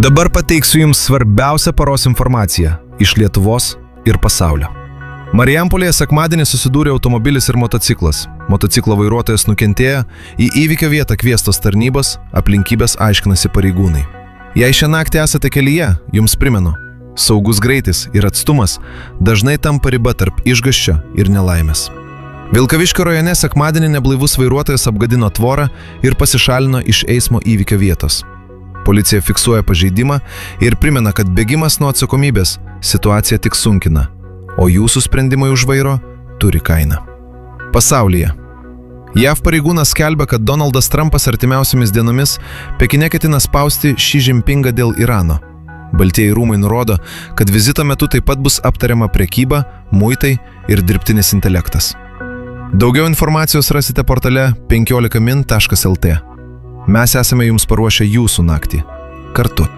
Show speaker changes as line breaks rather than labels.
Dabar pateiksiu Jums svarbiausią paros informaciją iš Lietuvos ir pasaulio. Marijampolėje sekmadienį susidūrė automobilis ir motociklas. Motociklo vairuotojas nukentėjo, į įvykio vietą kviestos tarnybos, aplinkybės aiškinasi pareigūnai. Jei šią naktį esate kelyje, Jums primenu, saugus greitis ir atstumas dažnai tampa riba tarp išgąsčio ir nelaimės. Vilkaviškio rajone sekmadienį neblaivus vairuotojas apgadino tvorą ir pasišalino iš eismo įvykio vietos. Policija fiksuoja pažeidimą ir primena, kad bėgimas nuo atsakomybės situaciją tik sunkina, o Jūsų sprendimai už vairo turi kainą. Pasaulyje. JAV pareigūnas skelbia, kad Donaldas Trumpas artimiausiomis dienomis Pekine ketina spausti Xi Jinpingą dėl Irano. Baltieji rūmai nurodo, kad vizito metu taip pat bus aptariama prekyba, muitai ir dirbtinis intelektas. Daugiau informacijos rasite portale 15min.lt. Mes esame Jums paruošę Jūsų naktį. Kartu.